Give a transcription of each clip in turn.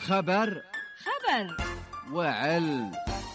خبر وعلم.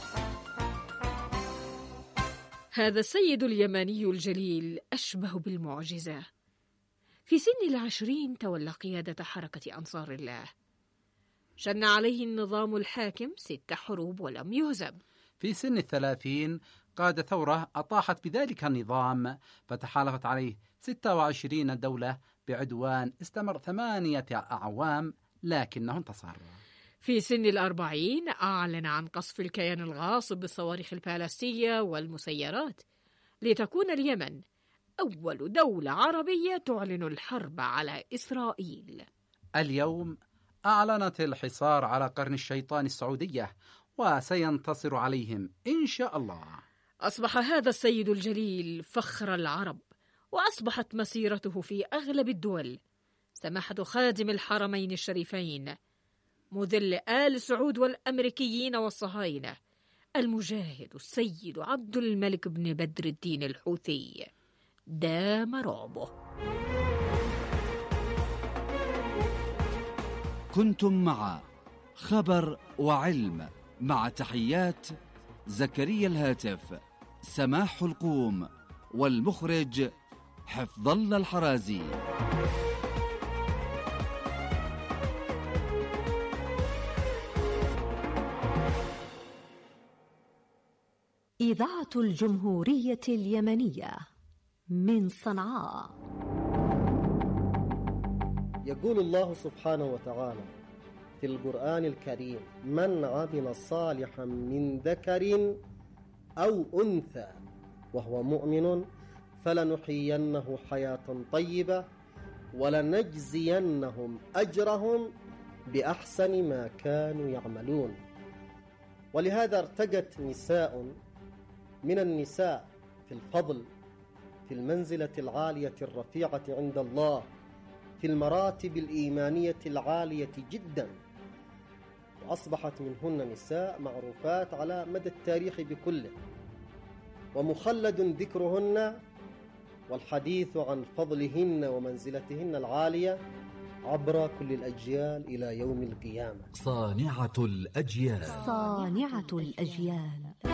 هذا السيد اليماني الجليل أشبه بالمعجزة. في سن 20 تولى قيادة حركة أنصار الله. شن عليه النظام الحاكم 6 حروب ولم يهزم. في سن 30 قاد ثورة أطاحت بذلك النظام، فتحالفت عليه 26 دولة بعدوان استمر 8 أعوام، لكنه انتصر. في سن 40 أعلن عن قصف الكيان الغاصب بالصواريخ البالستية والمسيرات، لتكون اليمن أول دولة عربية تعلن الحرب على إسرائيل. اليوم أعلنت الحصار على قرن الشيطان السعودية، وسينتصر عليهم إن شاء الله. أصبح هذا السيد الجليل فخر العرب، وأصبحت مسيرته في أغلب الدول. سماحة خادم الحرمين الشريفين، مذل آل سعود والأمريكيين والصهاينة، المجاهد السيد عبد الملك بن بدر الدين الحوثي، دام رعبه. كنتم مع خبر وعلم، مع تحيات زكريا الهاتف، سماح القوم، والمخرج حفظ الله الحرازي. إذاعة الجمهورية اليمنية من صنعاء. يقول الله سبحانه وتعالى في القرآن الكريم: من عمل صالحا من ذكر أو أنثى وهو مؤمن فلنحيينه حياة طيبة ولنجزينهم أجرهم بأحسن ما كانوا يعملون. ولهذا ارتقت نساء من النساء في الفضل، في المنزلة العالية الرفيعة عند الله، في المراتب الإيمانية العالية جدا، وأصبحت منهن نساء معروفات على مدى التاريخ بكله، ومخلد ذكرهن والحديث عن فضلهن ومنزلتهن العالية عبر كل الأجيال إلى يوم القيامة. صانعة الأجيال. صانعة الأجيال.